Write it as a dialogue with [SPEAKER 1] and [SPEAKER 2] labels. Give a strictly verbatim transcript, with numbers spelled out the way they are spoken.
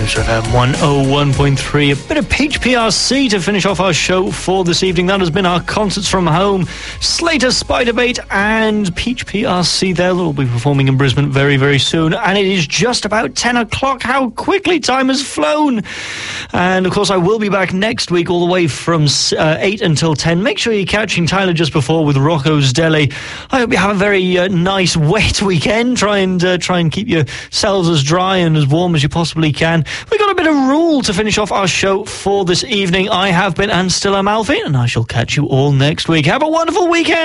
[SPEAKER 1] Cruiser F M one oh one point three. A bit of H P R C to finish off our show for this evening. That has been our Concerts from Home, Slater, Spiderbait and Peach P R C there. They'll be performing in Brisbane very, very soon. And it is just about ten o'clock. How quickly time has flown. And, of course, I will be back next week all the way from uh, eight until ten. Make sure you're catching Tyler just before with Rocco's Deli. I hope you have a very uh, nice, wet weekend. Try and uh, try and keep yourselves as dry and as warm as you possibly can. We've got a bit of rule to finish off our show for this evening. I have been and still am Alfie, and I shall catch you all next week. Have a wonderful weekend.